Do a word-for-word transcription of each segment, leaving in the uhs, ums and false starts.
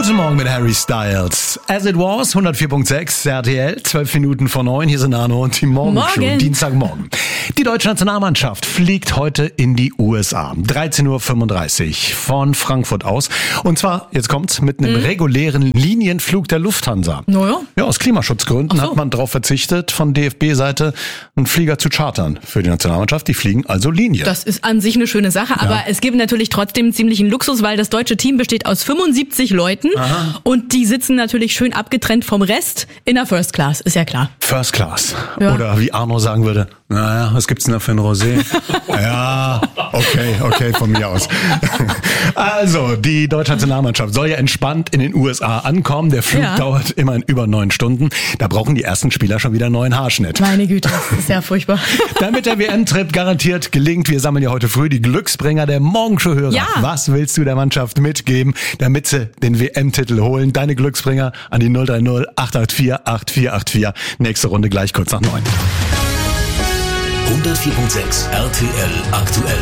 Guten Morgen mit Harry Styles. As it was, hundertvier Komma sechs R T L, zwölf Minuten vor neun. Hier sind Arno und die Morgenshow. Morgen. Dienstagmorgen. Die deutsche Nationalmannschaft fliegt heute in die U S A. dreizehn Uhr fünfunddreißig von Frankfurt aus. Und zwar, jetzt kommt's, mit einem mhm. regulären Linienflug der Lufthansa. Naja. Ja, aus Klimaschutzgründen Ach so. hat man darauf verzichtet, von D F B-Seite einen Flieger zu chartern für die Nationalmannschaft. Die fliegen also Linie. Das ist an sich eine schöne Sache, aber Ja. es gibt natürlich trotzdem ziemlichen Luxus, weil das deutsche Team besteht aus fünfundsiebzig Leuten. Aha. Und die sitzen natürlich schön abgetrennt vom Rest in der First Class, ist ja klar. First Class. Ja. Oder wie Arno sagen würde, naja, was gibt's denn da für ein Rosé? Ja, okay, okay, von mir aus. Also, die deutsche Nationalmannschaft soll ja entspannt in den U S A ankommen. Der Flug Ja. dauert immerhin über neun Stunden. Da brauchen die ersten Spieler schon wieder einen neuen Haarschnitt. Meine Güte, das ist ja furchtbar. Damit der W M-Trip garantiert gelingt, wir sammeln ja heute früh die Glücksbringer der Morgenshow-Hörer. Ja. Was willst du der Mannschaft mitgeben, damit sie den W M-Titel holen? Deine Glücksbringer an die null drei null acht acht vier acht vier acht vier. Nächste Runde gleich kurz nach neun. hundertvier Komma sechs R T L aktuell.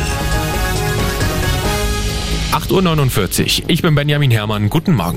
acht Uhr neunundvierzig. Ich bin Benjamin Herrmann. Guten Morgen.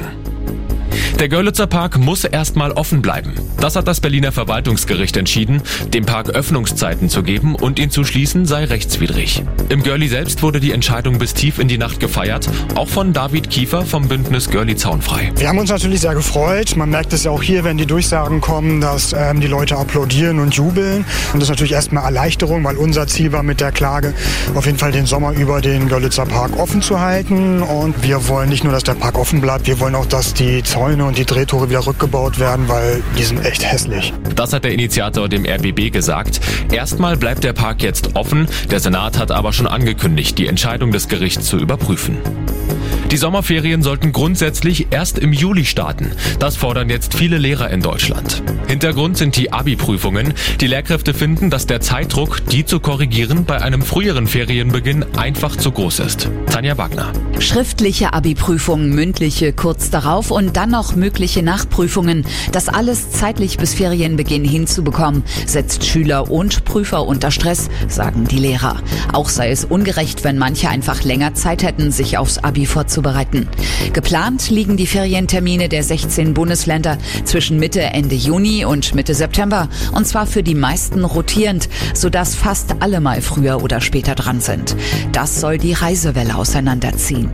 Der Görlitzer Park muss erstmal offen bleiben. Das hat das Berliner Verwaltungsgericht entschieden. Dem Park Öffnungszeiten zu geben und ihn zu schließen sei rechtswidrig. Im Görli selbst wurde die Entscheidung bis tief in die Nacht gefeiert, auch von David Kiefer vom Bündnis Görli Zaunfrei. Wir haben uns natürlich sehr gefreut. Man merkt es ja auch hier, wenn die Durchsagen kommen, dass ähm, die Leute applaudieren und jubeln. Und das ist natürlich erstmal Erleichterung, weil unser Ziel war mit der Klage, auf jeden Fall den Sommer über den Görlitzer Park offen zu halten. Und wir wollen nicht nur, dass der Park offen bleibt, wir wollen auch, dass die Zäune und die Drehtore wieder rückgebaut werden, weil die sind echt hässlich. Das hat der Initiator dem R B B gesagt. Erstmal bleibt der Park jetzt offen. Der Senat hat aber schon angekündigt, die Entscheidung des Gerichts zu überprüfen. Die Sommerferien sollten grundsätzlich erst im Juli starten. Das fordern jetzt viele Lehrer in Deutschland. Hintergrund sind die Abi-Prüfungen. Die Lehrkräfte finden, dass der Zeitdruck, die zu korrigieren, bei einem früheren Ferienbeginn einfach zu groß ist. Tanja Wagner. Schriftliche Abi-Prüfungen, mündliche kurz darauf und dann noch mögliche Nachprüfungen. Das alles zeitlich bis Ferienbeginn hinzubekommen, setzt Schüler und Prüfer unter Stress, sagen die Lehrer. Auch sei es ungerecht, wenn manche einfach länger Zeit hätten, sich aufs Abi vorzubereiten. Geplant liegen die Ferientermine der sechzehn Bundesländer zwischen Mitte, Ende Juni und Mitte September. Und zwar für die meisten rotierend, sodass fast alle mal früher oder später dran sind. Das soll die Reisewelle auseinanderziehen.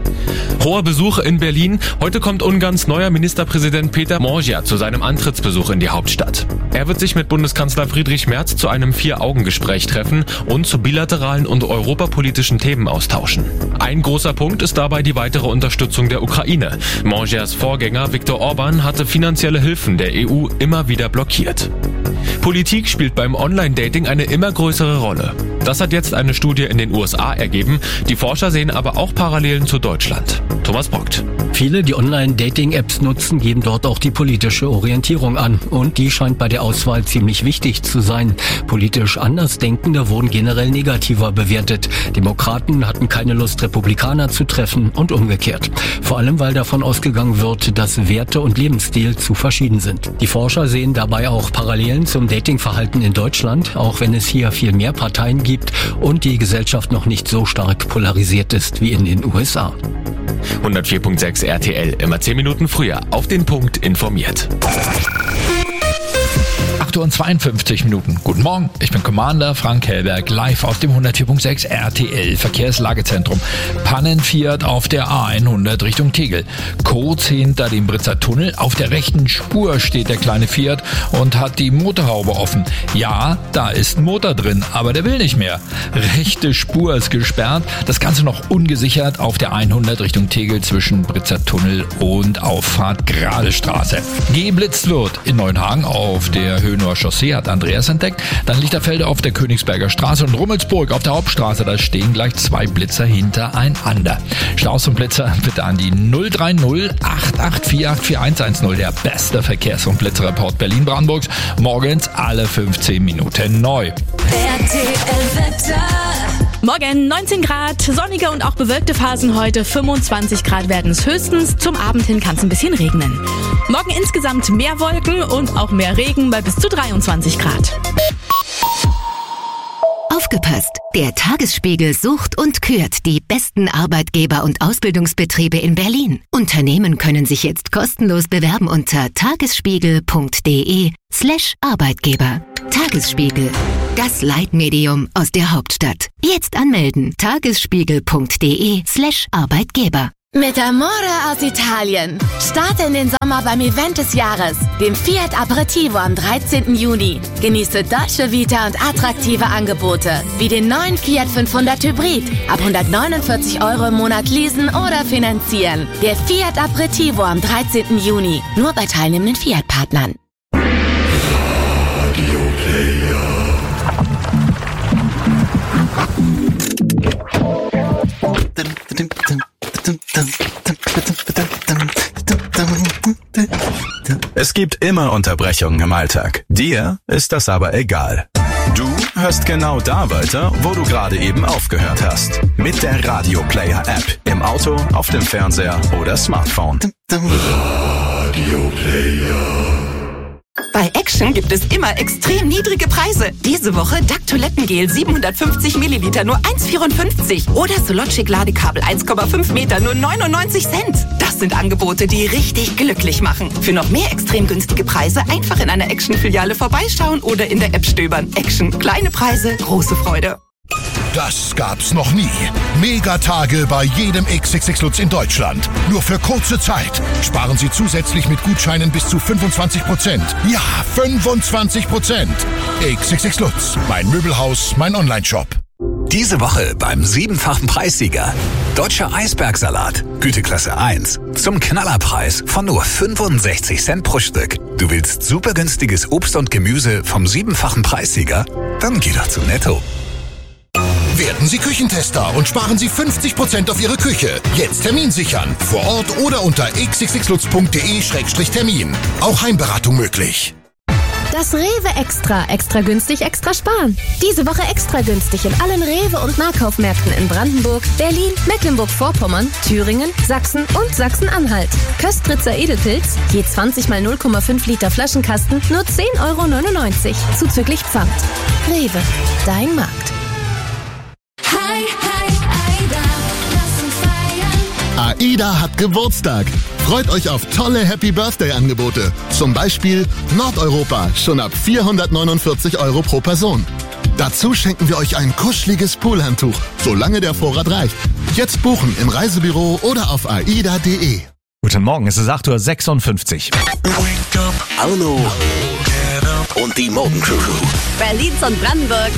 Hoher Besuch in Berlin. Heute kommt Ungarns neuer Ministerpräsident Peter Magyar zu seinem Antrittsbesuch in die Hauptstadt. Er wird sich mit Bundeskanzler Friedrich Merz zu einem Vier-Augen-Gespräch treffen und zu bilateralen und europapolitischen Themen austauschen. Ein großer Punkt ist dabei die weitere Unterstützung der Ukraine. Magyars Vorgänger Viktor Orban hatte finanzielle Hilfen der E U immer wieder blockiert. Politik spielt beim Online-Dating eine immer größere Rolle. Das hat jetzt eine Studie in den U S A ergeben. Die Forscher sehen aber auch Parallelen zu Deutschland. Thomas Brockt. Viele, die Online-Dating-Apps nutzen, geben dort auch die politische Orientierung an. Und die scheint bei der Auswahl ziemlich wichtig zu sein. Politisch Andersdenkende wurden generell negativer bewertet. Demokraten hatten keine Lust, Republikaner zu treffen und umgekehrt. Vor allem, weil davon ausgegangen wird, dass Werte und Lebensstil zu verschieden sind. Die Forscher sehen dabei auch Parallelen zum Datingverhalten in Deutschland, auch wenn es hier viel mehr Parteien gibt und die Gesellschaft noch nicht so stark polarisiert ist wie in den U S A. hundertvier Komma sechs R T L, immer zehn Minuten früher, auf den Punkt informiert. acht Uhr zweiundfünfzig Minuten. Guten Morgen, ich bin Commander Frank Hellberg, live aus dem hundertvier Komma sechs R T L Verkehrslagezentrum. Pannen Fiat auf der A hundert Richtung Tegel. Kurz hinter dem Britzer Tunnel. Auf der rechten Spur steht der kleine Fiat und hat die Motorhaube offen. Ja, da ist ein Motor drin, aber der will nicht mehr. Rechte Spur ist gesperrt. Das Ganze noch ungesichert auf der hundert Richtung Tegel zwischen Britzer Tunnel und Auffahrt Gradestraße. Geblitzt wird in Neuenhagen auf der Höhenauer Chaussee, hat Andreas entdeckt. Dann Lichterfelde auf der Königsberger Straße und Rummelsburg auf der Hauptstraße. Da stehen gleich zwei Blitzer hintereinander. Staus und Blitzer bitte an die null drei null acht acht vier acht vier eins eins null. Der beste Verkehrs- und Blitzreport Berlin-Brandenburgs. Morgens alle fünfzehn Minuten neu. R T L-Wetter. Morgen neunzehn Grad, sonnige und auch bewölkte Phasen heute. fünfundzwanzig Grad werden es höchstens. Zum Abend hin kann es ein bisschen regnen. Morgen insgesamt mehr Wolken und auch mehr Regen bei bis zu dreiundzwanzig Grad. Aufgepasst! Der Tagesspiegel sucht und kürt die besten Arbeitgeber und Ausbildungsbetriebe in Berlin. Unternehmen können sich jetzt kostenlos bewerben unter tagesspiegel.de slash Arbeitgeber. Tagesspiegel, das Leitmedium aus der Hauptstadt. Jetzt anmelden. tagesspiegel.de slash Arbeitgeber. Mit Amore aus Italien. Starte in den Sommer beim Event des Jahres, dem Fiat Aperitivo am dreizehnten Juni. Genieße Dolce Vita und attraktive Angebote, wie den neuen Fiat fünfhundert Hybrid. Ab hundertneunundvierzig Euro im Monat leasen oder finanzieren. Der Fiat Aperitivo am dreizehnten Juni. Nur bei teilnehmenden Fiat-Partnern. Es gibt immer Unterbrechungen im Alltag. Dir ist das aber egal. Du hörst genau da weiter, wo du gerade eben aufgehört hast. Mit der Radio Player App. Im Auto, auf dem Fernseher oder Smartphone. Radio Player. Bei Action gibt es immer extrem niedrige Preise. Diese Woche D A C Toilettengel siebenhundertfünfzig Milliliter nur eins Komma vierundfünfzig oder Sologic Ladekabel eins Komma fünf Meter nur neunundneunzig Cent. Das sind Angebote, die richtig glücklich machen. Für noch mehr extrem günstige Preise einfach in einer Action-Filiale vorbeischauen oder in der App stöbern. Action, kleine Preise, große Freude. Das gab's noch nie. Megatage bei jedem X X X Lutz in Deutschland. Nur für kurze Zeit. Sparen Sie zusätzlich mit Gutscheinen bis zu fünfundzwanzig Prozent. Ja, fünfundzwanzig Prozent. X X X Lutz. Mein Möbelhaus, mein Onlineshop. Diese Woche beim siebenfachen Preissieger. Deutscher Eisbergsalat, Güteklasse eins. Zum Knallerpreis von nur fünfundsechzig Cent pro Stück. Du willst super günstiges Obst und Gemüse vom siebenfachen Preissieger? Dann geh doch zu Netto. Werden Sie Küchentester und sparen Sie fünfzig Prozent auf Ihre Küche. Jetzt Termin sichern. Vor Ort oder unter x x x lutz punkt d e Schrägstrich Termin. Auch Heimberatung möglich. Das Rewe Extra. Extra günstig, extra sparen. Diese Woche extra günstig in allen Rewe- und Nahkaufmärkten in Brandenburg, Berlin, Mecklenburg-Vorpommern, Thüringen, Sachsen und Sachsen-Anhalt. Köstritzer Edelpilz, je zwanzig mal null Komma fünf Liter Flaschenkasten, nur zehn Euro neunundneunzig. Zuzüglich Pfand. Rewe, dein Markt. Hi, hi, Aida, lass uns feiern. AIDA hat Geburtstag. Freut euch auf tolle Happy Birthday Angebote. Zum Beispiel Nordeuropa, schon ab vierhundertneunundvierzig Euro pro Person. Dazu schenken wir euch ein kuscheliges Poolhandtuch, solange der Vorrat reicht. Jetzt buchen im Reisebüro oder auf aida punkt de. Guten Morgen, es ist acht Uhr sechsundfünfzig. Arno und die Morgencrew. Berlins und Brandenburgs